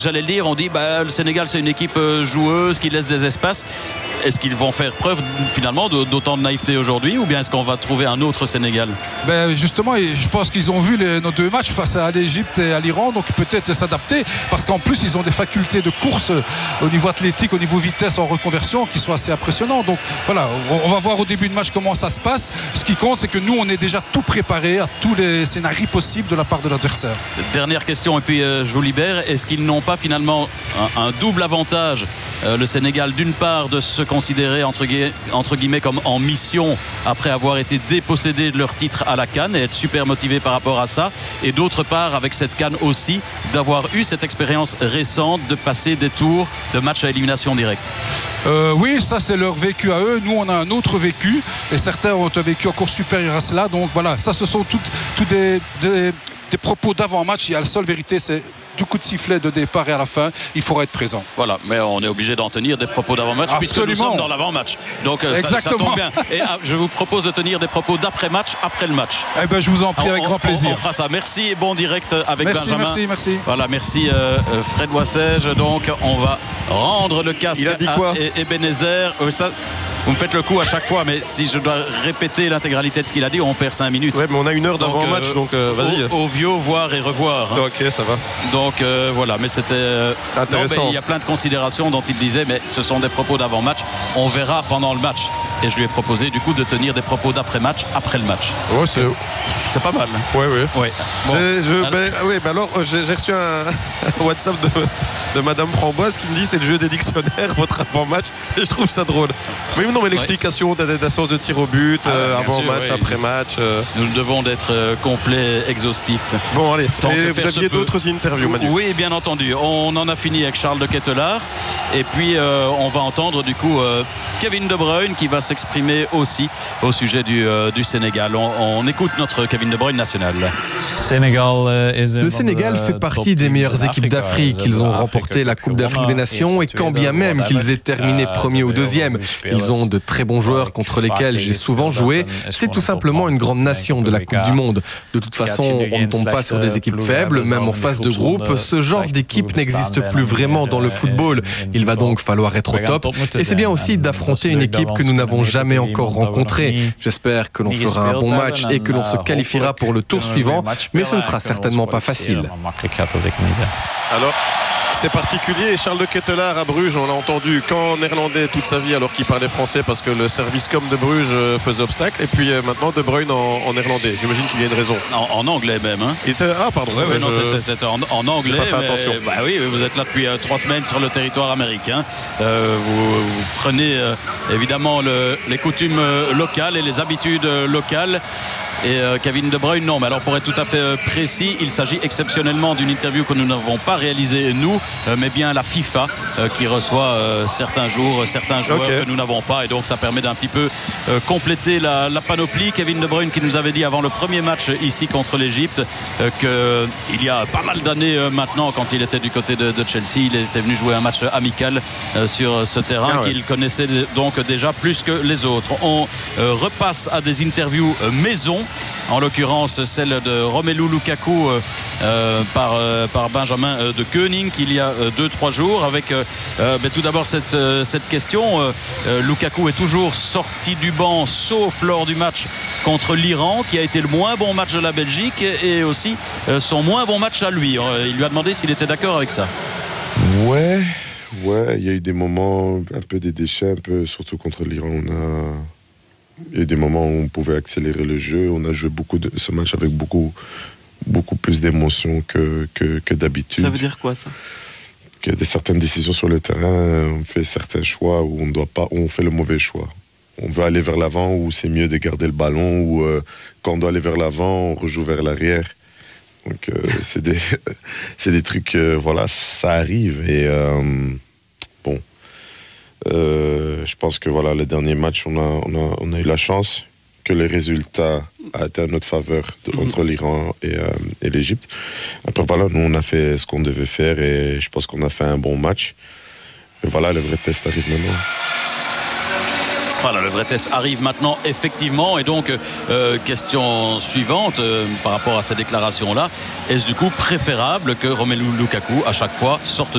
J'allais le dire, on dit le Sénégal c'est une équipe joueuse qui laisse des espaces. Est-ce qu'ils vont faire preuve finalement d'autant de naïveté aujourd'hui ou bien est-ce qu'on va trouver un autre Sénégal? Justement, je pense qu'ils ont vu nos deux matchs face à l'Égypte et à l'Iran, donc peut-être s'adapter parce qu'en plus ils ont des facultés de course au niveau athlétique, au niveau vitesse en reconversion qui sont assez impressionnants. Donc voilà, on va voir au début de match comment ça se passe. Ce qui compte, c'est que nous on est déjà tout préparé à tous les scénarios possibles de la part de l'adversaire. Dernière question et puis je vous libère. Est-ce qu'ils n'ont pas finalement un double avantage, le Sénégal, d'une part de se considérer entre guillemets comme en mission après avoir été dépossédés de leur titre à la CAN et être super motivés par rapport à ça, et d'autre part avec cette CAN aussi d'avoir eu cette expérience récente de passer des tours de matchs à élimination directe? Oui, ça c'est leur vécu à eux. Nous on a un autre vécu et certains ont un vécu encore supérieur à cela. Donc voilà, ça ce sont tous des propos d'avant-match. Il y a la seule vérité, c'est du coup de sifflet de départ et à la fin, il faudra être présent. Voilà, mais on est obligé d'en tenir des propos d'avant-match puisque nous sommes dans l'avant-match. Donc ça tombe bien. Et je vous propose de tenir des propos d'après-match, après le match. Je vous en prie, avec grand plaisir. On fera ça. Merci et bon direct avec Benjamin. Merci. Voilà, merci Fred Boissège. Donc on va rendre le casque à Ebenezer. Ça, vous me faites le coup à chaque fois, mais si je dois répéter l'intégralité de ce qu'il a dit, on perd 5 minutes. Ouais, mais on a 1 heure d'avant-match, donc vas-y. Au vieux, voir et revoir. Ok, ça va. Donc voilà, mais c'était intéressant. Il y a plein de considérations dont il disait, mais ce sont des propos d'avant-match. On verra pendant le match. Et je lui ai proposé du coup de tenir des propos d'après-match, après le match. Ouais, c'est pas mal. Oui. Bon. Alors j'ai reçu un WhatsApp de Madame Framboise qui me dit c'est le jeu des dictionnaires, votre avant-match. Et je trouve ça drôle. Mais non, mais l'explication d'assurance de tir au but, avant-match, après-match. Nous devons d'être complets, exhaustifs. Bon, allez. Vous aviez d'autres interviews, Manu? Oui, bien entendu. On en a fini avec Charles de Ketelaar. Et puis, on va entendre du coup Kevin De Bruyne qui va s'exprimer aussi au sujet du Sénégal. On écoute notre Kevin De Bruyne national. Le Sénégal fait partie des meilleures équipes d'Afrique. Ils ont remporté la Coupe d'Afrique des Nations et quand bien même qu'ils aient terminé premier ou deuxième, ils ont de très bons joueurs contre lesquels j'ai souvent joué. C'est tout simplement une grande nation de la Coupe du Monde. De toute façon, on ne tombe pas sur des équipes faibles, même en phase de groupe. Ce genre d'équipe n'existe plus vraiment dans le football. Il va donc falloir être au top. Et c'est bien aussi d'affronter une équipe que nous n'avons jamais encore rencontrée. J'espère que l'on fera un bon match et que l'on se qualifiera pour le tour suivant, mais ce ne sera certainement pas facile. Alors, c'est particulier. Charles de Ketelaar à Bruges, on l'a entendu qu'en néerlandais toute sa vie alors qu'il parlait français parce que le service com de Bruges faisait obstacle. Et puis maintenant De Bruyne en néerlandais. J'imagine qu'il y a une raison. En anglais même. Hein. Pardon. C'était en anglais. Pas fait attention. Oui, vous êtes là depuis 3 semaines sur le territoire américain. Vous prenez évidemment les coutumes locales et les habitudes locales. Et Kevin De Bruyne, non. Mais alors pour être tout à fait précis, il s'agit exceptionnellement d'une interview que nous n'avons pas réalisée nous, mais bien la FIFA qui reçoit certains jours, certains joueurs que nous n'avons pas. Et donc ça permet d'un petit peu compléter la panoplie. Kevin De Bruyne qui nous avait dit avant le premier match ici contre l'Égypte qu'il y a pas mal d'années maintenant, quand il était du côté de Chelsea, il était venu jouer un match amical sur ce terrain qu'il connaissait donc déjà plus que les autres. On repasse à des interviews maison, en l'occurrence celle de Romelu Lukaku par Benjamin de Koenig il y a 2-3 jours avec tout d'abord cette question. Lukaku est toujours sorti du banc sauf lors du match contre l'Iran qui a été le moins bon match de la Belgique et aussi son moins bon match à lui. Il lui a demandé s'il était d'accord avec ça. Ouais, il y a eu des moments un peu des déchets, surtout contre l'Iran. Il y a eu des moments où on pouvait accélérer le jeu. On a joué ce match avec beaucoup plus d'émotion que d'habitude. Ça veut dire quoi, ça? Qu'il y a certaines décisions sur le terrain, on fait certains choix où on fait le mauvais choix. On veut aller vers l'avant où c'est mieux de garder le ballon, ou quand on doit aller vers l'avant, on rejoue vers l'arrière. Donc c'est des trucs, ça arrive. Et je pense que le dernier match, on a eu la chance que les résultats a été à notre faveur entre l'Iran et l'Égypte. Après nous on a fait ce qu'on devait faire et je pense qu'on a fait un bon match. Et le vrai test arrive maintenant. Voilà, le vrai test arrive maintenant effectivement, et donc question suivante par rapport à ces déclarations-là, est-ce du coup préférable que Romelu Lukaku à chaque fois sorte